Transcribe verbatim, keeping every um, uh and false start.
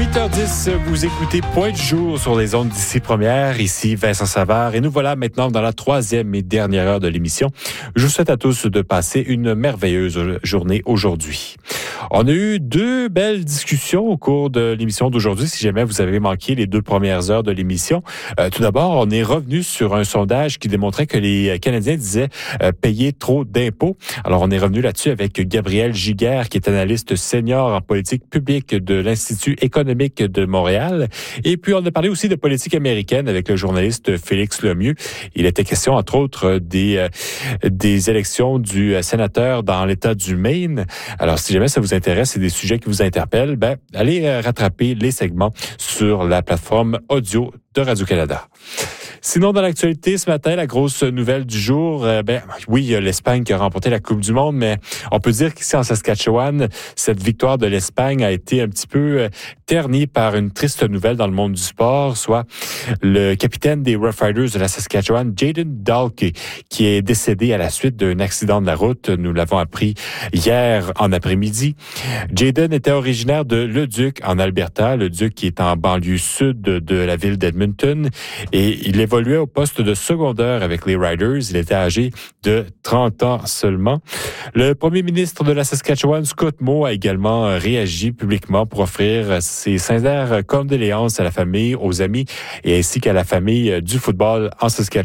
huit heures dix, vous écoutez Point du jour sur les ondes d'ici Première. Ici Vincent Savard et nous voilà maintenant dans la troisième et dernière heure de l'émission. Je vous souhaite à tous de passer une merveilleuse journée aujourd'hui. On a eu deux belles discussions au cours de l'émission d'aujourd'hui, si jamais vous avez manqué les deux premières heures de l'émission. Euh, tout d'abord, on est revenu sur un sondage qui démontrait que les Canadiens disaient euh, payer trop d'impôts. Alors, on est revenu là-dessus avec Gabriel Giguère, qui est analyste senior en politique publique de l'Institut économique de Montréal. Et puis, on a parlé aussi de politique américaine avec le journaliste Félix Lemieux. Il était question, entre autres, des, euh, des élections du sénateur dans l'État du Maine. Alors, si jamais ça vous intéresse, c'est des sujets qui vous interpellent, ben, allez euh, rattraper les segments sur la plateforme audio de Radio-Canada. Sinon, dans l'actualité, ce matin, la grosse nouvelle du jour, euh, ben oui, il y a l'Espagne qui a remporté la Coupe du Monde, mais on peut dire qu'ici en Saskatchewan, cette victoire de l'Espagne a été un petit peu euh, ternie par une triste nouvelle dans le monde du sport, soit le capitaine des Rough Riders de la Saskatchewan, Jayden Dalke, qui est décédé à la suite d'un accident de la route. Nous l'avons appris hier en après-midi. Jayden était originaire de Leduc, en Alberta, Leduc qui est en banlieue sud de, de la ville d'Edmonton, et il évoluait au poste de secondaire avec les Riders. Il était âgé de trente ans seulement. Le premier ministre de la Saskatchewan, Scott Moe, a également réagi publiquement pour offrir ses sincères condoléances à la famille, aux amis et ainsi qu'à la famille du football en Saskatchewan.